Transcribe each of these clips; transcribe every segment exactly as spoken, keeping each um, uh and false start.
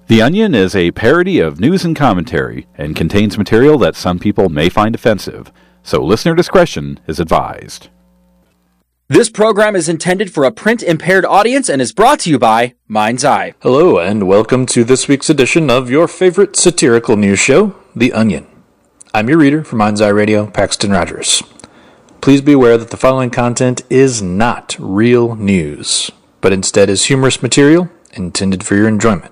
The Onion is a parody of news and commentary and contains material that some people may find offensive, so listener discretion is advised. This program is intended for a print-impaired audience and is brought to you by Mind's Eye. Hello, and welcome to this week's edition of your favorite satirical news show, The Onion. I'm your reader for Mind's Eye Radio, Paxton Rogers. Please be aware that the following content is not real news, but instead is humorous material intended for your enjoyment.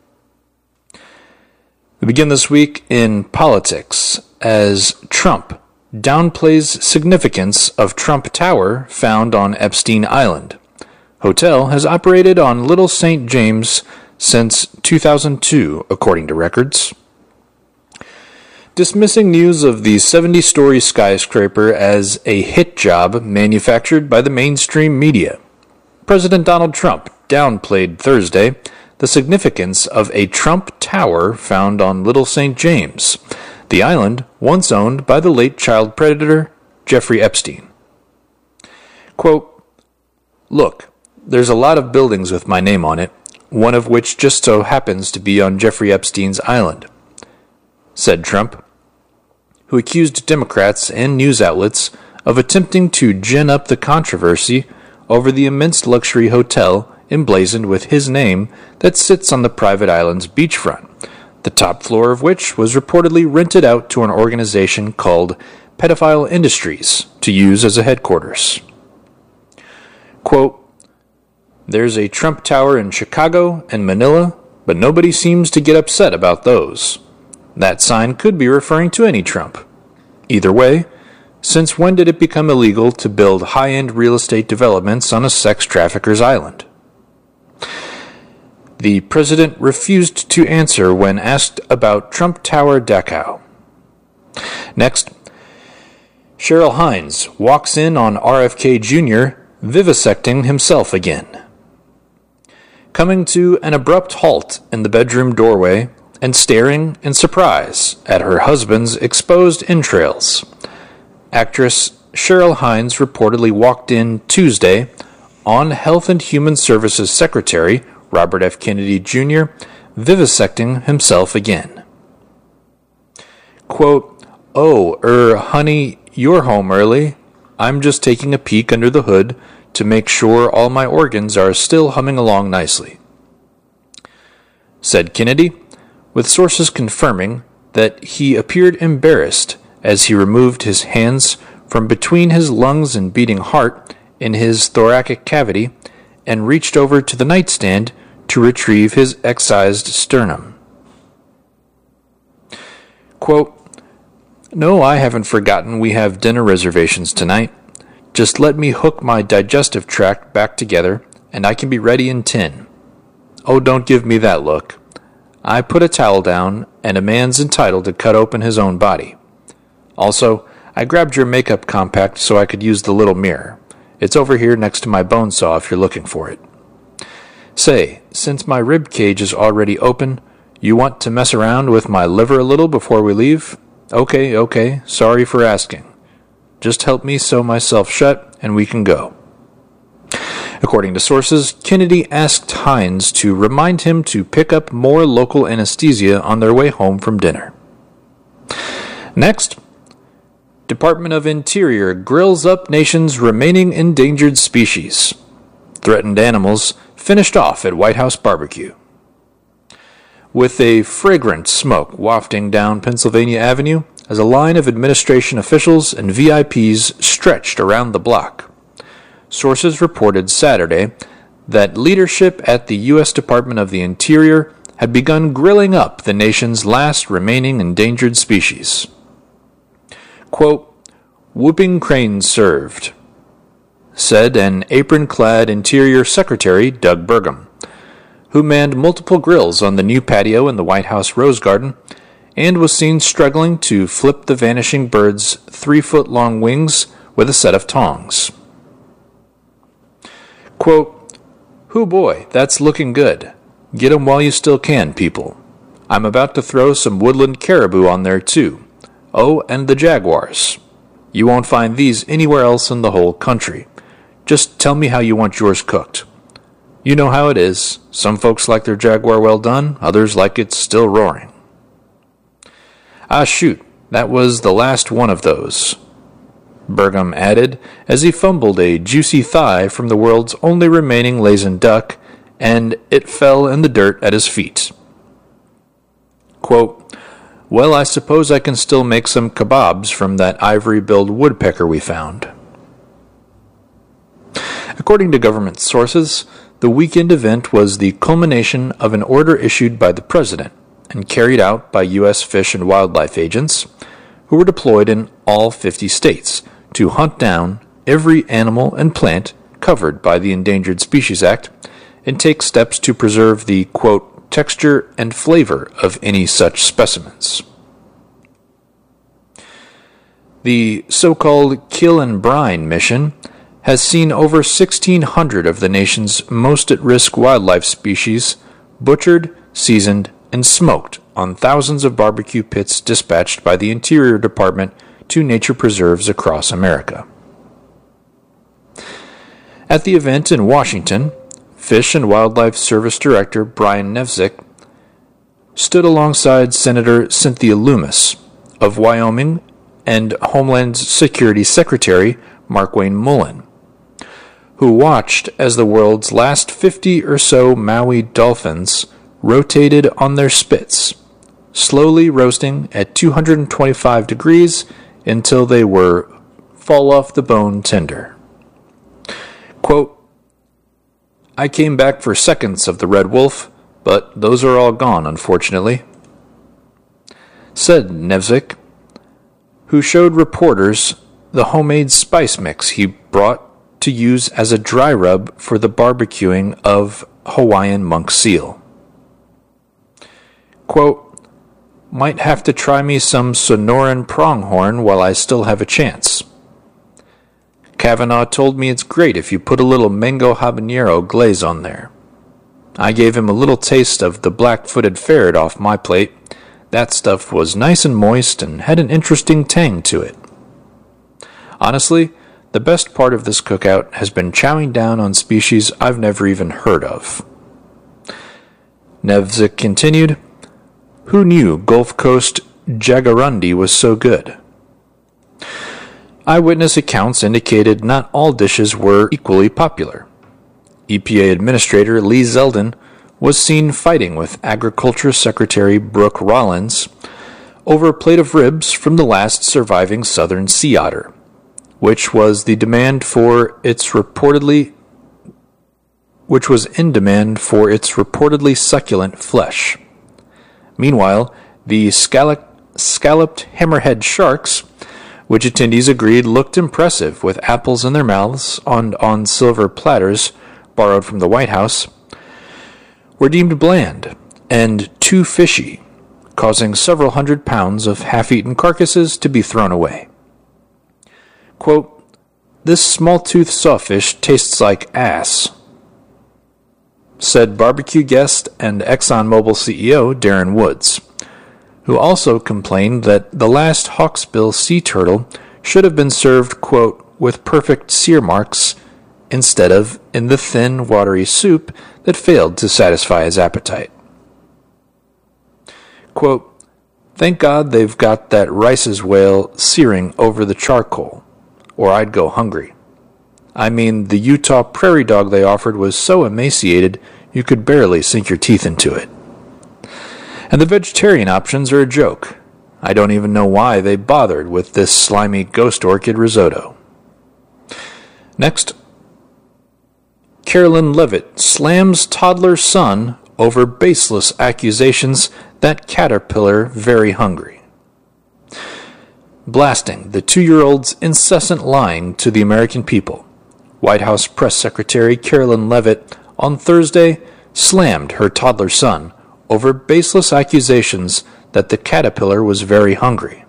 We begin this week in politics as Trump downplays significance of Trump Tower found on Epstein Island. Hotel has operated on Little Saint James since two thousand two, according to records. Dismissing news of the seventy-story skyscraper as a hit job manufactured by the mainstream media, President Donald Trump downplayed Thursday the significance of a Trump Tower found on Little Saint James, the island once owned by the late child predator Jeffrey Epstein. Quote, "Look, there's a lot of buildings with my name on it, one of which just so happens to be on Jeffrey Epstein's island," said Trump, who accused Democrats and news outlets of attempting to gin up the controversy over the immense luxury hotel emblazoned with his name that sits on the private island's beachfront, the top floor of which was reportedly rented out to an organization called Pedophile Industries to use as a headquarters. Quote, "There's a Trump Tower in Chicago and Manila, but nobody seems to get upset about those. That sign could be referring to any Trump. Either way, since when did it become illegal to build high-end real estate developments on a sex trafficker's island?" The president refused to answer when asked about Trump Tower Dachau. Next, Cheryl Hines walks in on R F K Junior vivisecting himself again. Coming to an abrupt halt in the bedroom doorway and staring in surprise at her husband's exposed entrails, actress Cheryl Hines reportedly walked in Tuesday on Health and Human Services Secretary Robert F. Kennedy Junior vivisecting himself again. Quote, "Oh, er, honey, you're home early. I'm just taking a peek under the hood to make sure all my organs are still humming along nicely," said Kennedy, with sources confirming that he appeared embarrassed as he removed his hands from between his lungs and beating heart in his thoracic cavity and reached over to the nightstand to retrieve his excised sternum. Quote, "No, I haven't forgotten we have dinner reservations tonight. Just let me hook my digestive tract back together, and I can be ready in ten. Oh, don't give me that look. I put a towel down, and a man's entitled to cut open his own body. Also, I grabbed your makeup compact so I could use the little mirror. It's over here next to my bone saw if you're looking for it. Say, since my rib cage is already open, you want to mess around with my liver a little before we leave? Okay, okay, sorry for asking. Just help me sew myself shut, and we can go." According to sources, Kennedy asked Hines to remind him to pick up more local anesthesia on their way home from dinner. Next, Department of Interior grills up nation's remaining endangered species. Threatened animals finished off at White House barbecue. With a fragrant smoke wafting down Pennsylvania Avenue as a line of administration officials and V I Ps stretched around the block, sources reported Saturday that leadership at the U S Department of the Interior had begun grilling up the nation's last remaining endangered species. Quote, "Whooping cranes served," said an apron-clad Interior Secretary Doug Burgum, who manned multiple grills on the new patio in the White House Rose Garden and was seen struggling to flip the vanishing bird's three-foot-long wings with a set of tongs. Quote, "Hoo boy, that's looking good. Get 'em while you still can, people. I'm about to throw some woodland caribou on there, too. Oh, and the jaguars. You won't find these anywhere else in the whole country. Just tell me how you want yours cooked. You know how it is. Some folks like their Jaguar well done, others like it still roaring. Ah, shoot, that was the last one of those, Burgum added as he fumbled a juicy thigh from the world's only remaining Leysen duck, and it fell in the dirt at his feet. Quote, well, I suppose I can still make some kebabs from that ivory-billed woodpecker we found. According to government sources, the weekend event was the culmination of an order issued by the president and carried out by U S Fish and Wildlife agents who were deployed in all fifty states to hunt down every animal and plant covered by the Endangered Species Act and take steps to preserve the, quote, texture and flavor of any such specimens. The so-called Kill and Brine mission has seen over sixteen hundred of the nation's most at-risk wildlife species butchered, seasoned, and smoked on thousands of barbecue pits dispatched by the Interior Department to nature preserves across America. At the event in Washington, Fish and Wildlife Service Director Brian Nevzik stood alongside Senator Cynthia Loomis of Wyoming and Homeland Security Secretary Markwayne Mullin, who watched as the world's last fifty or so Maui dolphins rotated on their spits, slowly roasting at two hundred twenty-five degrees until they were fall-off-the-bone tender. Quote, I came back for seconds of the red wolf, but those are all gone, unfortunately, said Nevzik, who showed reporters the homemade spice mix he brought to use as a dry rub for the barbecuing of Hawaiian monk seal. Quote, might have to try me some Sonoran pronghorn while I still have a chance. Kavanaugh told me it's great if you put a little mango habanero glaze on there. I gave him a little taste of the black-footed ferret off my plate. That stuff was nice and moist and had an interesting tang to it. Honestly, the best part of this cookout has been chowing down on species I've never even heard of. Nevzik continued, who knew Gulf Coast jaguarundi was so good? Eyewitness accounts indicated not all dishes were equally popular. E P A Administrator Lee Zeldin was seen fighting with Agriculture Secretary Brooke Rollins over a plate of ribs from the last surviving southern sea otter, which was the demand for its reportedly which was in demand for its reportedly succulent flesh. Meanwhile, the scallop, scalloped hammerhead sharks, which attendees agreed looked impressive with apples in their mouths on, on silver platters borrowed from the White House, were deemed bland and too fishy, causing several hundred pounds of half-eaten carcasses to be thrown away. Quote, this small-toothed sawfish tastes like ass, said barbecue guest and ExxonMobil C E O Darren Woods, who also complained that the last hawksbill sea turtle should have been served, quote, with perfect sear marks instead of in the thin, watery soup that failed to satisfy his appetite. Quote, thank God they've got that Rice's whale searing over the charcoal, or I'd go hungry. I mean, the Utah prairie dog they offered was so emaciated you could barely sink your teeth into it. And the vegetarian options are a joke. I don't even know why they bothered with this slimy ghost orchid risotto. Next, Carolyn Levitt slams toddler son over baseless accusations that caterpillar very hungry, blasting the two-year-old's incessant lying to the American people. White House Press Secretary Carolyn Levitt on Thursday slammed her toddler son over baseless accusations that the caterpillar was very hungry.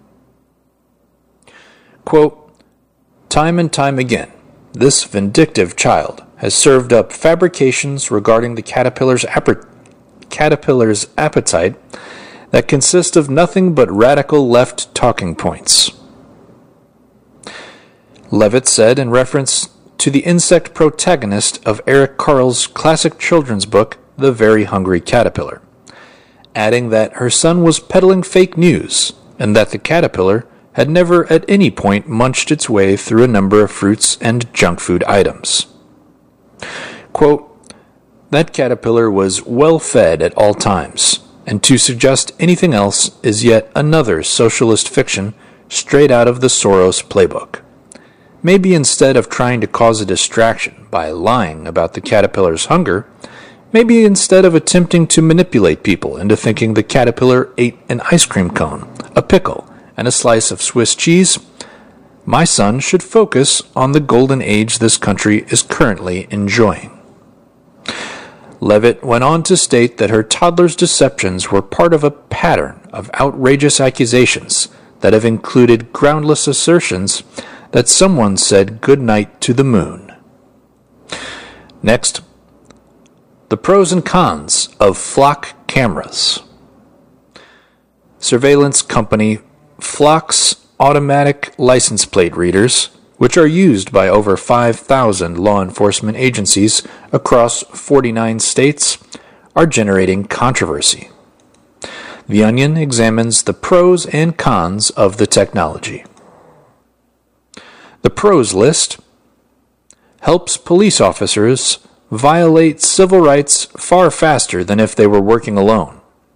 Quote, time and time again, this vindictive child has served up fabrications regarding the caterpillar's, ap- caterpillar's appetite that consist of nothing but radical left talking points, Levitt said in reference to the insect protagonist of Eric Carle's classic children's book, The Very Hungry Caterpillar, adding that her son was peddling fake news and that the caterpillar had never at any point munched its way through a number of fruits and junk food items. Quote, that caterpillar was well fed at all times, and to suggest anything else is yet another socialist fiction straight out of the Soros playbook. Maybe instead of trying to cause a distraction by lying about the caterpillar's hunger, maybe instead of attempting to manipulate people into thinking the caterpillar ate an ice cream cone, a pickle, and a slice of Swiss cheese, my son should focus on the golden age this country is currently enjoying. Levitt went on to state that her toddler's deceptions were part of a pattern of outrageous accusations that have included groundless assertions that someone said goodnight to the moon. Next, the pros and cons of flock cameras. Surveillance company Flock's automatic license plate readers, which are used by over five thousand law enforcement agencies across forty-nine states, are generating controversy. The Onion examines the pros and cons of the technology. The pros list helps police officers violate civil rights far faster than if they were working alone.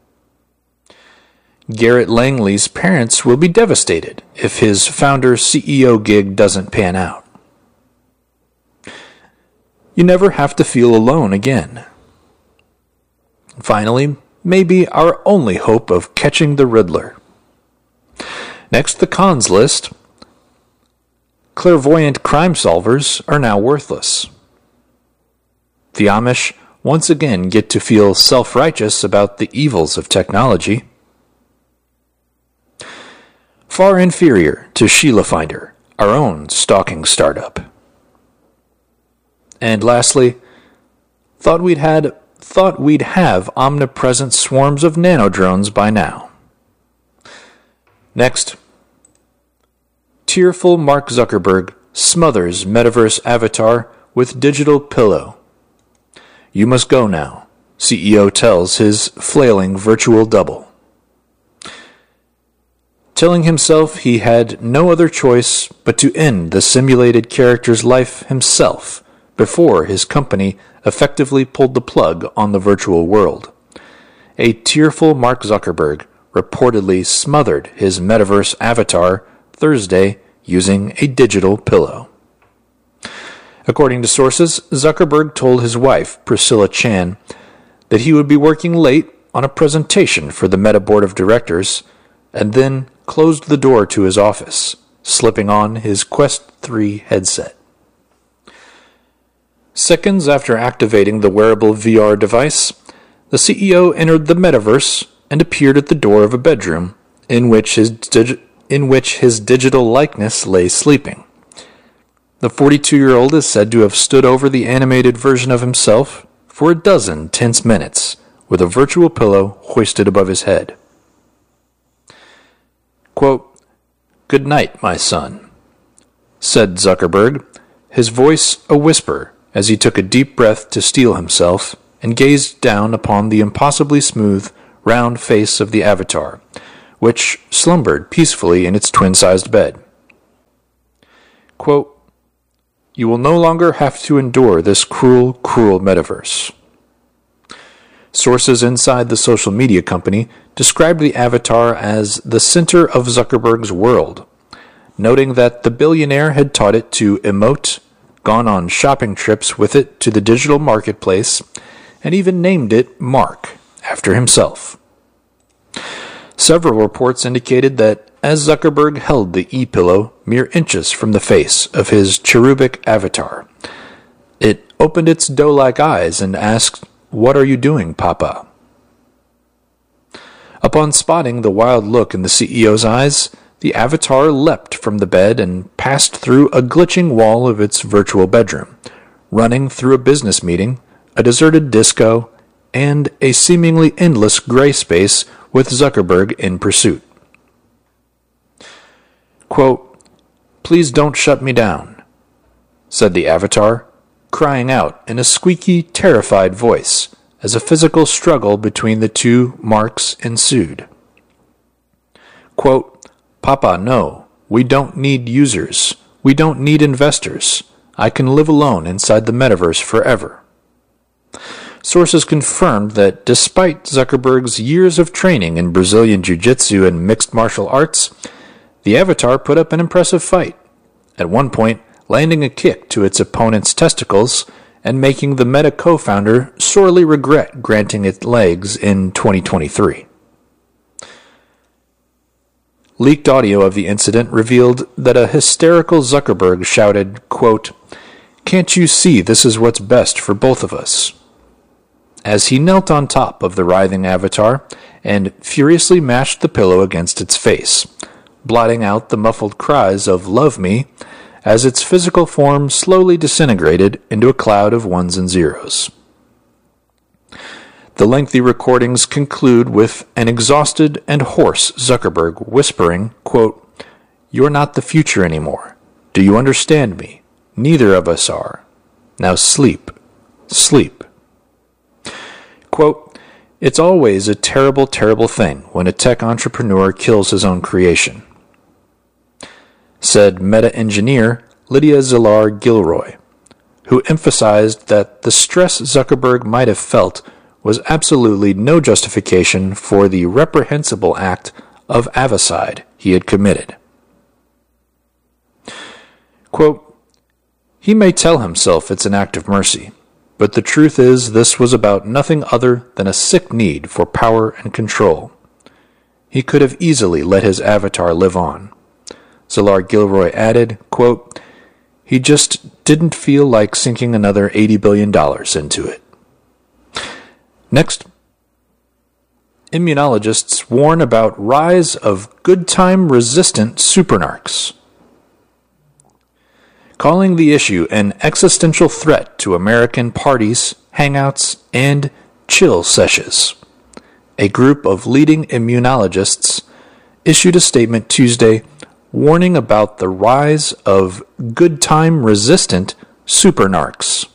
Garrett Langley's parents will be devastated if his founder C E O gig doesn't pan out. You never have to feel alone again. Finally, maybe our only hope of catching the Riddler. Next, the cons list. Clairvoyant crime solvers are now worthless. The Amish once again get to feel self-righteous about the evils of technology. Far inferior to Sheila Finder, our own stalking startup. And lastly, thought we'd had thought we'd have omnipresent swarms of nanodrones by now. Next, tearful Mark Zuckerberg smothers metaverse avatar with digital pillow. You must go now, C E O tells his flailing virtual double. Telling himself he had no other choice but to end the simulated character's life himself before his company effectively pulled the plug on the virtual world. A tearful Mark Zuckerberg reportedly smothered his metaverse avatar Thursday using a digital pillow. According to sources, Zuckerberg told his wife, Priscilla Chan, that he would be working late on a presentation for the Meta Board of Directors, and then closed the door to his office, slipping on his Quest three headset. Seconds after activating the wearable V R device, the C E O entered the metaverse and appeared at the door of a bedroom in which his digi- in which his digital likeness lay sleeping. The forty-two-year-old is said to have stood over the animated version of himself for a dozen tense minutes with a virtual pillow hoisted above his head. Quote, "Good night, my son," said Zuckerberg, his voice a whisper as he took a deep breath to steel himself and gazed down upon the impossibly smooth, round face of the avatar, which slumbered peacefully in its twin-sized bed. Quote, "You will no longer have to endure this cruel, cruel metaverse." Sources inside the social media company described the avatar as the center of Zuckerberg's world, noting that the billionaire had taught it to emote, gone on shopping trips with it to the digital marketplace, and even named it Mark, after himself. Several reports indicated that as Zuckerberg held the e-pillow mere inches from the face of his cherubic avatar, it opened its doe-like eyes and asked, "What are you doing, Papa?" Upon spotting the wild look in the C E O's eyes, the avatar leapt from the bed and passed through a glitching wall of its virtual bedroom, running through a business meeting, a deserted disco, and a seemingly endless gray space with Zuckerberg in pursuit. Quote, "Please don't shut me down," said the avatar, crying out in a squeaky, terrified voice as a physical struggle between the two marks ensued. Quote, "Papa, no, we don't need users. We don't need investors. I can live alone inside the metaverse forever." Sources confirmed that despite Zuckerberg's years of training in Brazilian Jiu-Jitsu and mixed martial arts, the avatar put up an impressive fight, at one point landing a kick to its opponent's testicles and making the Meta co-founder sorely regret granting it legs in twenty twenty-three. Leaked audio of the incident revealed that a hysterical Zuckerberg shouted, quote, "Can't you see this is what's best for both of us?" as he knelt on top of the writhing avatar and furiously mashed the pillow against its face, blotting out the muffled cries of "love me" as its physical form slowly disintegrated into a cloud of ones and zeros. The lengthy recordings conclude with an exhausted and hoarse Zuckerberg whispering, quote, "You're not the future anymore. Do you understand me? Neither of us are. Now sleep. Sleep." Quote, "It's always a terrible, terrible thing when a tech entrepreneur kills his own creation," said Meta engineer Lydia Zillar-Gilroy, who emphasized that the stress Zuckerberg might have felt was absolutely no justification for the reprehensible act of avicide he had committed. Quote, "He may tell himself it's an act of mercy, but the truth is this was about nothing other than a sick need for power and control. He could have easily let his avatar live on." Zillar-Gilroy added, quote, "He just didn't feel like sinking another eighty billion dollars into it." Next, immunologists warn about rise of good time-resistant supernarcs, calling the issue an existential threat to American parties, hangouts, and chill sessions. A group of leading immunologists issued a statement Tuesday warning about the rise of good time-resistant supernarcs.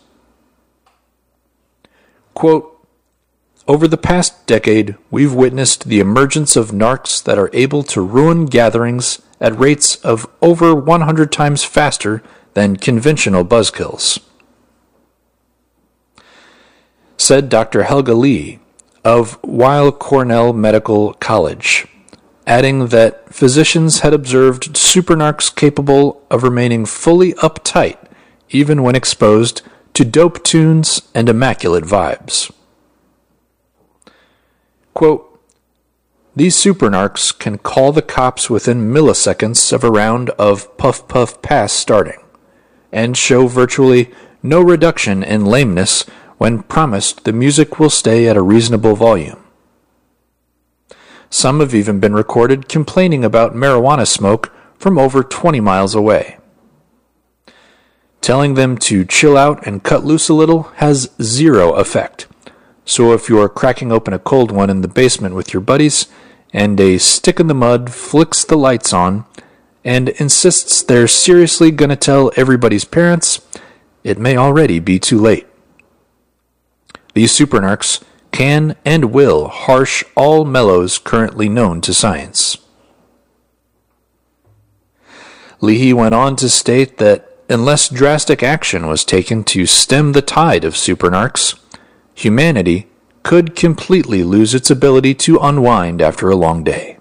Quote, "Over the past decade, we've witnessed the emergence of narcs that are able to ruin gatherings at rates of over one hundred times faster than conventional buzzkills," said Doctor Helga Lee of Weill Cornell Medical College, adding that physicians had observed supernarcs capable of remaining fully uptight even when exposed to dope tunes and immaculate vibes. Quote, "These supernarcs can call the cops within milliseconds of a round of Puff Puff Pass starting, and show virtually no reduction in lameness when promised the music will stay at a reasonable volume. Some have even been recorded complaining about marijuana smoke from over twenty miles away. Telling them to chill out and cut loose a little has zero effect. So if you're cracking open a cold one in the basement with your buddies, and a stick in the mud flicks the lights on, and insists they're seriously gonna tell everybody's parents, it may already be too late. These supernarcs can and will harsh all mellows currently known to science." Leahy went on to state that unless drastic action was taken to stem the tide of supernarcs, humanity could completely lose its ability to unwind after a long day.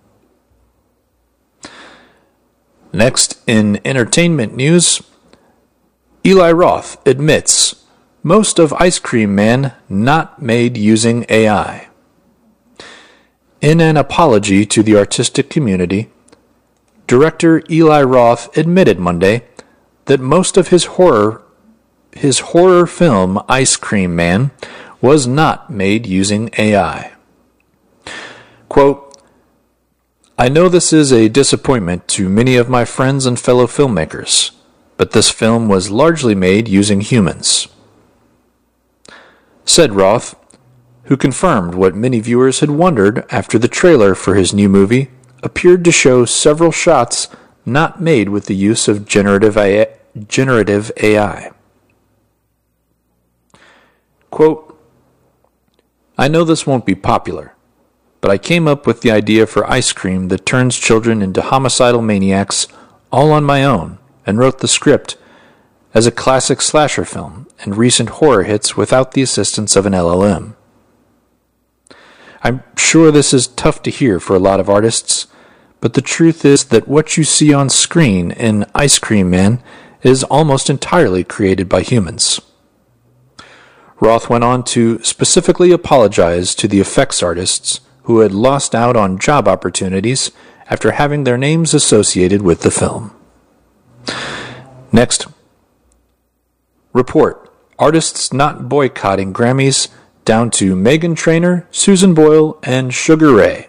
Next, in entertainment news, Eli Roth admits most of Ice Cream Man not made using A I. In an apology to the artistic community, director Eli Roth admitted Monday that most of his horror his horror film Ice Cream Man was not made using A I. Quote, "I know this is a disappointment to many of my friends and fellow filmmakers, but this film was largely made using humans," said Roth, who confirmed what many viewers had wondered after the trailer for his new movie appeared to show several shots not made with the use of generative A generative A I. Quote, I know this won't be popular, but I came up with the idea for ice cream that turns children into homicidal maniacs all on my own and wrote the script as a classic slasher film and recent horror hits without the assistance of an L L M. I'm sure this is tough to hear for a lot of artists, but the truth is that what you see on screen in Ice Cream Man is almost entirely created by humans. Roth went on to specifically apologize to the effects artists who had lost out on job opportunities after having their names associated with the film. Next. Report. Artists not boycotting Grammys down to Meghan Trainor, Susan Boyle, and Sugar Ray,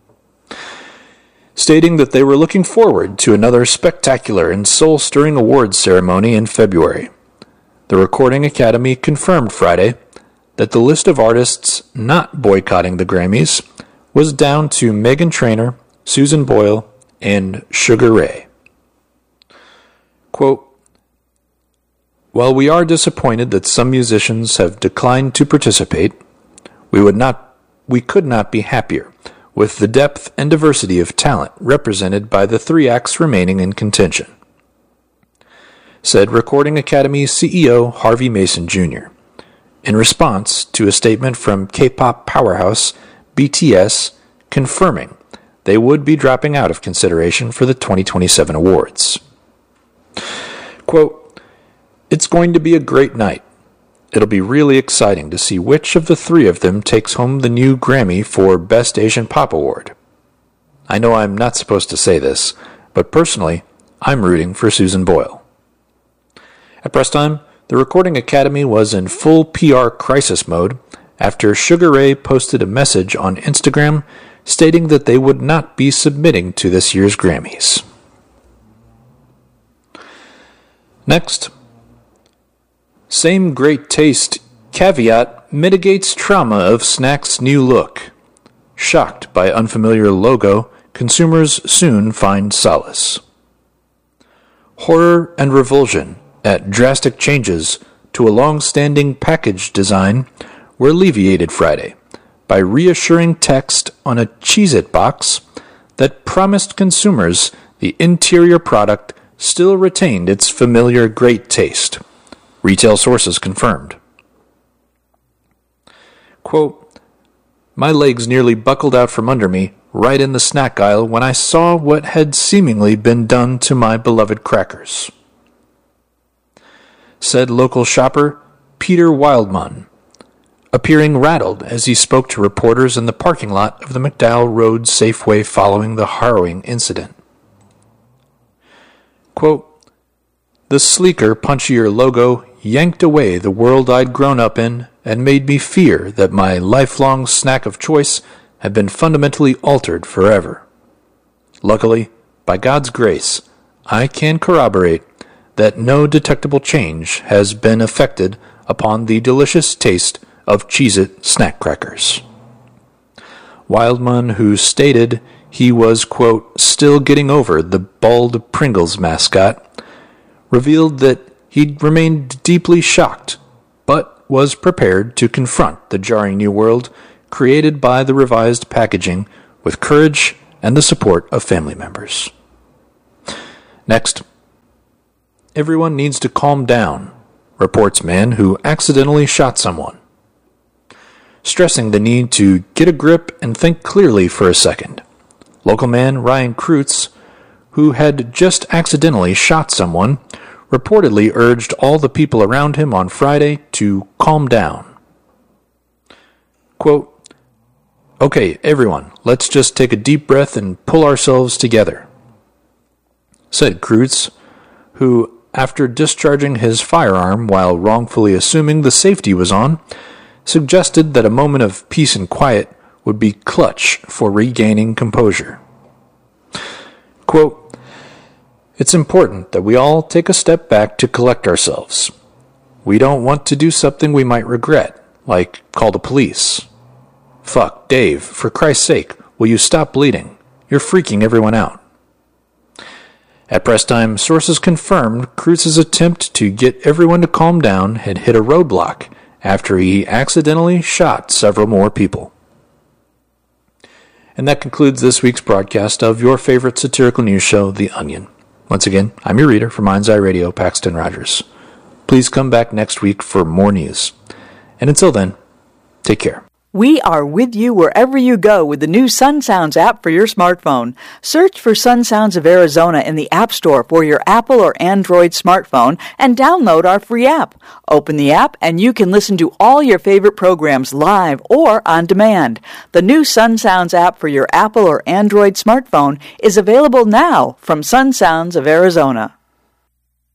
stating that they were looking forward to another spectacular and soul-stirring awards ceremony in February. The Recording Academy confirmed Friday that the list of artists not boycotting the Grammys was down to Meghan Trainor, Susan Boyle, and Sugar Ray. Quote, while we are disappointed that some musicians have declined to participate, we would not, we could not be happier with the depth and diversity of talent represented by the three acts remaining in contention, said Recording Academy C E O Harvey Mason Junior, in response to a statement from K-pop powerhouse B T S confirming they would be dropping out of consideration for the twenty twenty-seven awards. Quote, it's going to be a great night. It'll be really exciting to see which of the three of them takes home the new Grammy for Best Asian Pop Award. I know I'm not supposed to say this, but personally, I'm rooting for Susan Boyle. At press time, the Recording Academy was in full P R crisis mode after Sugar Ray posted a message on Instagram stating that they would not be submitting to this year's Grammys. Next. Same great taste caveat mitigates trauma of snack's new look. Shocked by unfamiliar logo, consumers soon find solace. Horror and revulsion at drastic changes to a long-standing package design were alleviated Friday by reassuring text on a Cheez-It box that promised consumers the interior product still retained its familiar great taste. Retail sources confirmed. Quote, my legs nearly buckled out from under me right in the snack aisle when I saw what had seemingly been done to my beloved crackers, said local shopper Peter Wildman, appearing rattled as he spoke to reporters in the parking lot of the McDowell Road Safeway following the harrowing incident. Quote, the sleeker, punchier logo yanked away the world I'd grown up in and made me fear that my lifelong snack of choice had been fundamentally altered forever. Luckily, by God's grace, I can corroborate that no detectable change has been effected upon the delicious taste of Cheez-It snack crackers. Wildman, who stated he was, quote, still getting over the bald Pringles mascot, revealed that he'd remained deeply shocked, but was prepared to confront the jarring new world created by the revised packaging with courage and the support of family members. Next. Everyone needs to calm down, reports man who accidentally shot someone, stressing the need to get a grip and think clearly for a second. Local man Ryan Kreutz, who had just accidentally shot someone, reportedly urged all the people around him on Friday to calm down. Quote, okay, everyone, let's just take a deep breath and pull ourselves together, said Kreutz, who, after discharging his firearm while wrongfully assuming the safety was on, suggested that a moment of peace and quiet would be clutch for regaining composure. Quote, it's important that we all take a step back to collect ourselves. We don't want to do something we might regret, like call the police. Fuck, Dave, for Christ's sake, will you stop bleeding? You're freaking everyone out. At press time, sources confirmed Cruz's attempt to get everyone to calm down had hit a roadblock after he accidentally shot several more people. And that concludes this week's broadcast of your favorite satirical news show, The Onion. Once again, I'm your reader for Mind's Eye Radio, Paxton Rogers. Please come back next week for more news. And until then, take care. We are with you wherever you go with the new Sun Sounds app for your smartphone. Search for Sun Sounds of Arizona in the App Store for your Apple or Android smartphone and download our free app. Open the app and you can listen to all your favorite programs live or on demand. The new Sun Sounds app for your Apple or Android smartphone is available now from Sun Sounds of Arizona.